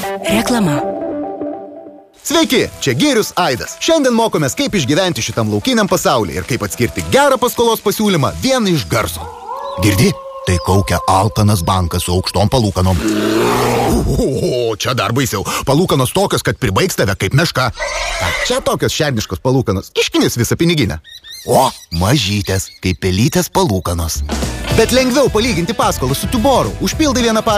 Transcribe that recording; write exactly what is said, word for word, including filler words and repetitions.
Reklama. Sveiki, čia Girius Aidas. Šiandien mokomės, kaip išgyventi šitam laukiniam pasaulyje ir kaip atskirti gerą paskolos pasiūlymą vieną iš garso. Girdi? Tai kaukia alkanas bankas su aukštom palūkanom. O, čia dar baisiau. Palūkanos tokios, kad pribaigs tave kaip meška. A, čia tokios šerniškos palūkanos. Kiškinis visą piniginę. O, mažytės, kaip pelytės palūkanos. Bet lengviau palyginti paskolą su Tuboru. Užpildai vieną parą